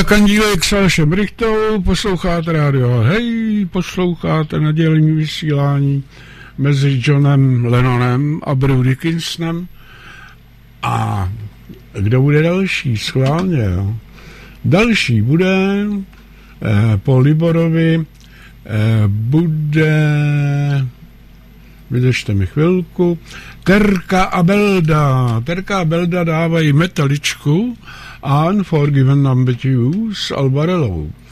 Honza Kandílek s Alešem Richtou, posloucháte rádio Hej, posloucháte nedělní vysílání mezi Johnem Lennonem a Bruce Dickinsonem. A kdo bude další? Schválně, jo. Další bude po Liborovi bude, vydržte mi chvilku, Terka a Belda. Terka a Belda dávají Metaličku a Unforgiven Number 2 s Albarelou.